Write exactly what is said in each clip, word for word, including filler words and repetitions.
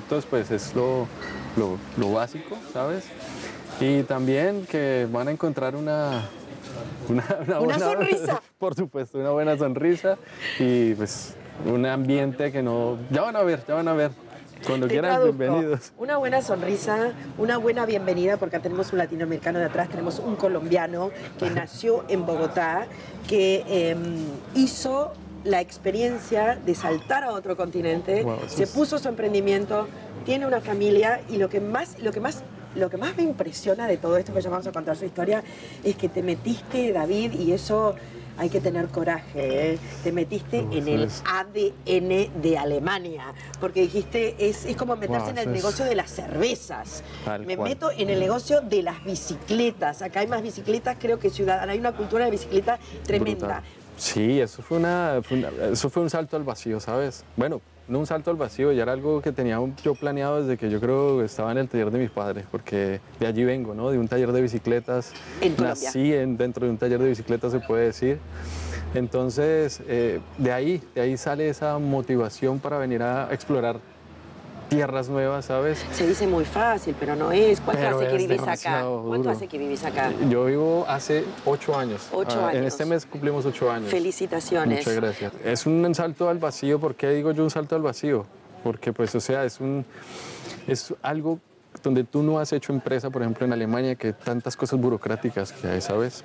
productos pues es lo, lo, lo básico, ¿sabes? Y también que van a encontrar una... Una, una, una buena, sonrisa. Por supuesto, una buena sonrisa y pues un ambiente que no... Ya van a ver, ya van a ver. Cuando Te quieran, traduzco. bienvenidos. Una buena sonrisa, una buena bienvenida, porque tenemos un latinoamericano de atrás, tenemos un colombiano que nació en Bogotá, que eh, hizo la experiencia de saltar a otro continente, wow, se es... puso su emprendimiento, tiene una familia y lo que más, lo que más, lo que más me impresiona de todo esto, que ya vamos a contar su historia, es que te metiste, David, y eso... Hay que tener coraje, ¿eh? Te metiste no, en el es... A D N de Alemania, porque dijiste, es, es como meterse wow, en el es... negocio de las cervezas. Tal Me cual. meto en el negocio de las bicicletas. Acá hay más bicicletas, creo que ciudadana. Hay una cultura de bicicleta tremenda. Brutal. Sí, eso fue, una, fue una, eso fue un salto al vacío, ¿sabes? Bueno, no un salto al vacío, ya era algo que tenía yo planeado desde que yo creo que estaba en el taller de mis padres, porque de allí vengo, ¿no? De un taller de bicicletas. ¿En Nací en, dentro de un taller de bicicletas, se puede decir. Entonces, eh, de ahí, de ahí sale esa motivación para venir a explorar tierras nuevas, ¿sabes? Se dice muy fácil, pero no es. ¿Cuánto pero hace que vivís acá? Duro. ¿Cuánto hace que vivís acá? Yo vivo hace ocho años. Ocho ah, años. En este mes cumplimos ocho años. Felicitaciones. Muchas gracias. Es un salto al vacío. ¿Por qué digo yo un salto al vacío? Porque, pues, o sea, es, un, es algo donde tú no has hecho empresa, por ejemplo, en Alemania, que tantas cosas burocráticas que hay, ¿sabes?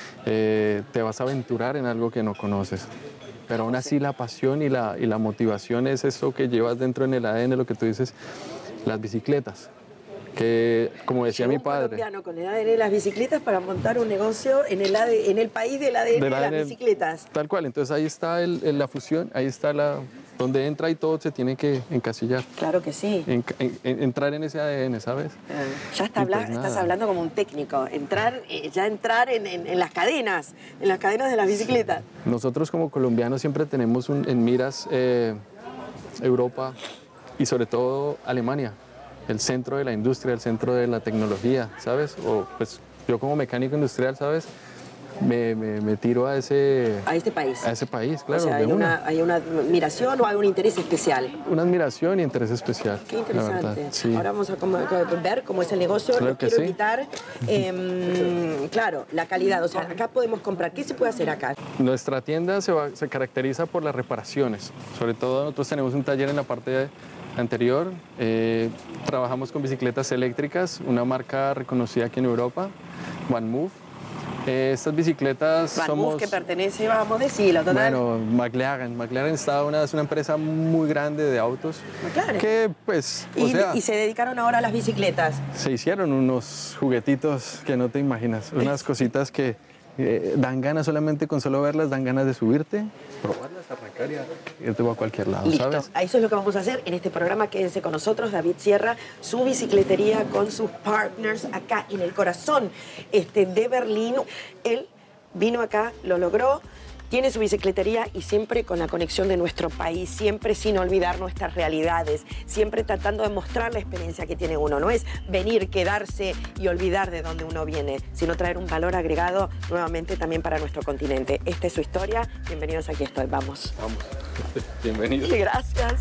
Eh, te vas a aventurar en algo que no conoces. Pero aún así la pasión y la, y la motivación es eso que llevas dentro en el A D N, lo que tú dices, las bicicletas. Que, como decía mi padre... Un colombiano con el A D N de las bicicletas para montar un negocio en el, A D N, en el país del A D N de, de las bicicletas. Tal cual, entonces ahí está el, el, la fusión, ahí está la... Donde entra y todo se tiene que encasillar. Claro que sí. En, en, en, entrar en ese A D N, ¿sabes? Ah, ya está habla, pues estás hablando como un técnico. Entrar, eh, ya entrar en, en, en las cadenas, en las cadenas de las bicicletas. Sí. Nosotros como colombianos siempre tenemos un, en miras eh, Europa y sobre todo Alemania. El centro de la industria, el centro de la tecnología, ¿sabes? O pues yo como mecánico industrial, ¿sabes? Me, me, me tiro a ese... A este país. A ese país, claro. O sea, hay, de una, una. ¿hay una admiración o hay un interés especial? Una admiración y interés especial. Qué interesante. Sí. Ahora vamos a, como, a ver cómo es el negocio. Claro no que quiero sí. quitar, eh, claro, la calidad. O sea, acá podemos comprar. ¿Qué se puede hacer acá? Nuestra tienda se, va, se caracteriza por las reparaciones. Sobre todo nosotros tenemos un taller en la parte de anterior, eh, trabajamos con bicicletas eléctricas, una marca reconocida aquí en Europa, OneMove. Eh, estas bicicletas Van somos... Move, que pertenece, vamos a decirlo, total. Bueno, McLaren. McLaren está una, es una empresa muy grande de autos. McLaren. Que, pues, o y, sea... Y se dedicaron ahora a las bicicletas. Se hicieron unos juguetitos que no te imaginas, unas cositas que eh, dan ganas solamente con solo verlas, dan ganas de subirte, probarlas, arrancar y irte a cualquier lado, Listo. ¿sabes? Eso es lo que vamos a hacer en este programa. Quédense con nosotros, David Sierra, su bicicletería con sus partners acá en el corazón este, de Berlín. Él vino acá, lo logró, tiene su bicicletería y siempre con la conexión de nuestro país, siempre sin olvidar nuestras realidades, siempre tratando de mostrar la experiencia que tiene uno. No es venir, quedarse y olvidar de dónde uno viene, sino traer un valor agregado nuevamente también para nuestro continente. Esta es su historia. Bienvenidos, aquí estoy. Vamos. Vamos. Bienvenidos. Gracias.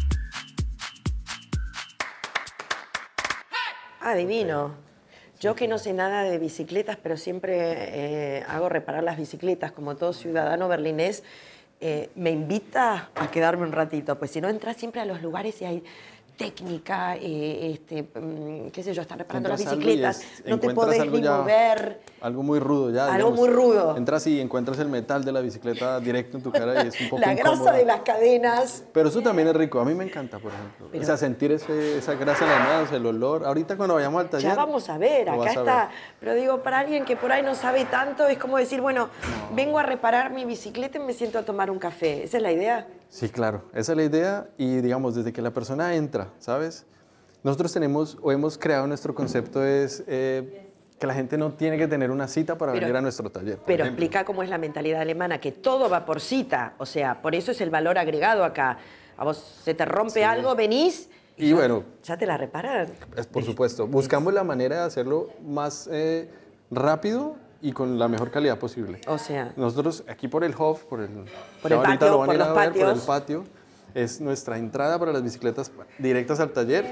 Adivino. Yo que no sé nada de bicicletas, pero siempre eh, hago reparar las bicicletas, como todo ciudadano berlinés, eh, me invita a quedarme un ratito, pues si no entras siempre a los lugares y hay técnica, eh, este, qué sé yo, están reparando las bicicletas, es, no te podés ni ya, mover. Algo muy rudo ya. Algo digamos, muy rudo. Entras y encuentras el metal de la bicicleta directo en tu cara y es un poco La grasa incómodo. de las cadenas. Pero eso también es rico, a mí me encanta, por ejemplo. Pero, o sea, sentir ese, esa grasa en las manos, el olor. Ahorita cuando vayamos al taller... Ya vamos a ver, acá está. Ver. Pero digo, para alguien que por ahí no sabe tanto, es como decir, bueno, no. vengo a reparar mi bicicleta y me siento a tomar un café. ¿Esa es la idea? Sí, claro, esa es la idea y digamos, desde que la persona entra, ¿sabes? Nosotros tenemos o hemos creado nuestro concepto es eh, que la gente no tiene que tener una cita para pero, venir a nuestro taller. Pero ejemplo. Explica cómo es la mentalidad alemana, que todo va por cita, o sea, por eso es el valor agregado acá. A vos se te rompe sí. algo, venís y, y ya, bueno, ya te la reparan. Es, por supuesto, buscamos la manera de hacerlo más eh, rápido y con la mejor calidad posible. O sea, nosotros aquí por el Hof, por el, por el patio, lo van por a ir los a ver, patios. por el patio. Es nuestra entrada para las bicicletas directas al taller